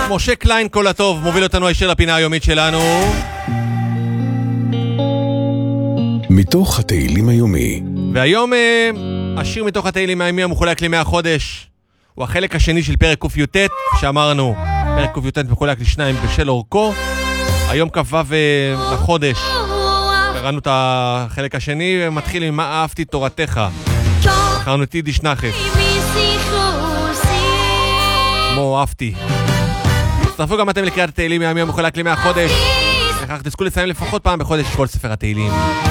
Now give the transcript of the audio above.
משה קליין כל הטוב מוביל אותנו הישר לפינה היומית שלנו. מתוך התהילים היומי. והיום השיר מתוך התהילים היומי המחולק לימי החודש הוא החלק השני של פרק ק"ט, שאמרנו פרק ק"ט מחולק לשניים בשל אורכו. היום כ"ו לחודש קראנו את החלק השני ומתחיל עם מה אהבתי תורתך. בחרנו את יידיש נחף כמו אהבתי. תצטרפו גם אתם לקריאת התהילים היומי המחולק לימי החודש, וכך תזכו לסיים לפחות פעם בחודש כל ספר התהילים.